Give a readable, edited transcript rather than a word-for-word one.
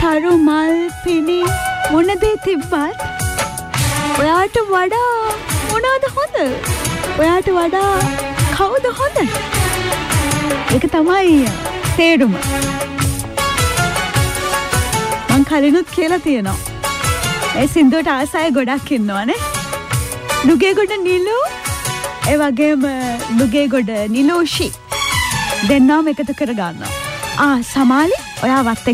තරු මල් පිණි මොන දේ තිබ්බත් ඔයාට වඩා මොනවද හොඳ? ඔයාට වඩා කවුද හොඳ? ඒක තමයි තේරුම. මං කලිනුත් කියලා තියෙනවා. ඒ සින්දුවට ආසයි ගොඩක් ඉන්නවනේ. නුගේගොඩ නිලු ඒ වගේම නුගේගොඩ නිලෝෂි දෙන්නාම එකතු කර ගන්නවා. සමාලි ඔයා වත්